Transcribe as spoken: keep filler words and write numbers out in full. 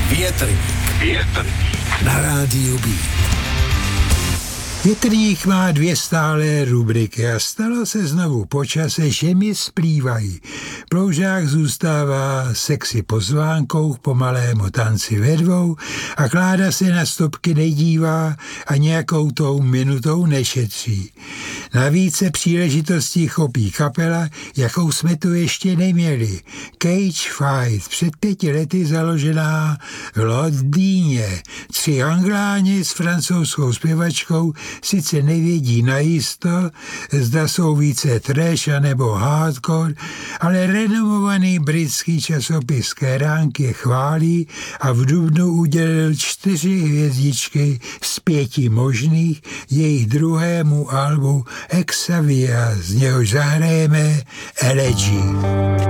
Větrník. Větrník. Na rádiu B. Větrník má dvě stálé rubriky a stalo se znovu po čase, že mi splývají. Ploužák zůstává sexy pozvánkou k pomalému tanci ve dvou a Kláda se na stopky nedívá a nějakou tou minutou nešetří. Navíc se příležitostí chopí kapela, jakou jsme tu ještě neměli. Cage Fight, před pěti lety založená v Londýně. Tři Angláni s francouzskou zpěvačkou sice nevědí najisto, zda jsou více trash nebo hardcore, ale renomovaný britský časopis Kerrang je chválí a v dubnu udělil čtyři hvězdičky z pěti možných jejich druhému albu Exavia, z něhož zahrajeme Elegy.